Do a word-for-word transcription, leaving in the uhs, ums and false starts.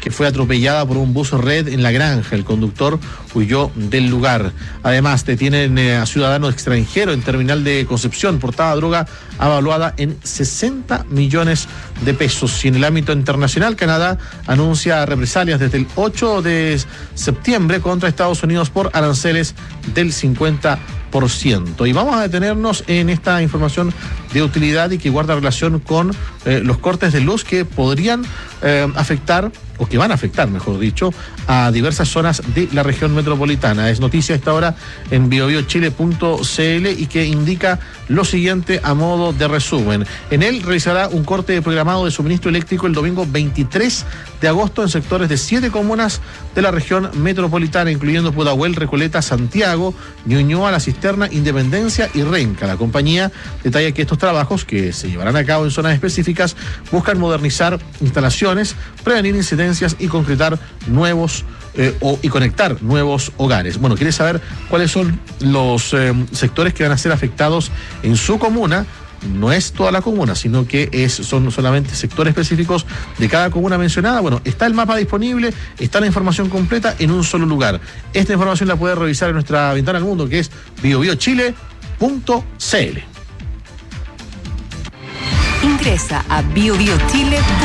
que fue atropellada por un bus red en La Granja. El conductor huyó del lugar. Además, detienen eh, a ciudadano extranjero en terminal de Concepción. Portaba droga avaluada en sesenta millones de pesos. Y en el ámbito internacional, Canadá anuncia represalias desde el ocho de septiembre contra Estados Unidos por aranceles del cincuenta por ciento. Y vamos a detenernos en esta información de utilidad y que guarda relación con eh, los cortes de luz que podrían eh, afectar, o que van a afectar, mejor dicho, a diversas zonas de la región metropolitana. Es noticia a esta hora en bio bio chile punto c l y que indica lo siguiente a modo de resumen. En él realizará un corte programado de suministro eléctrico el domingo veintitrés de agosto en sectores de siete comunas de la región metropolitana, incluyendo Pudahuel, Recoleta, Santiago, Ñuñoa, La Cisterna, Independencia y Renca. La compañía detalla que estos trabajos, que se llevarán a cabo en zonas específicas, buscan modernizar instalaciones, prevenir incidencias y concretar nuevos eh, o, y conectar nuevos hogares. Bueno, ¿quiere saber cuáles son los eh, sectores que van a ser afectados en su comuna? No es toda la comuna, sino que es, son solamente sectores específicos de cada comuna mencionada. Bueno, está el mapa disponible, está la información completa en un solo lugar. Esta información la puede revisar en nuestra ventana al mundo, que es bio bio chile punto c l. Ingresa a bio bio chile punto c l.